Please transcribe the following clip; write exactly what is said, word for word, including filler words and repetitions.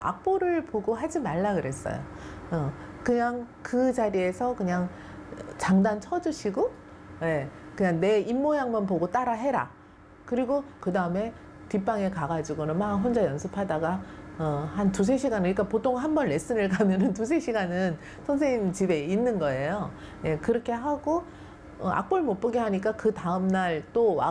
악보를 보고 하지 말라 그랬어요. 어, 그냥 그 자리에서 그냥 장단 쳐주시고, 예, 그냥 내 입모양만 보고 따라 해라. 그리고 그 다음에 뒷방에 가가지고는 막 혼자 연습하다가 어, 한 두세 시간을, 그러니까 보통 한 번 레슨을 가면은 두세 시간은 선생님 집에 있는 거예요. 예, 그렇게 하고 어, 악보를 못 보게 하니까 그 다음날 또 와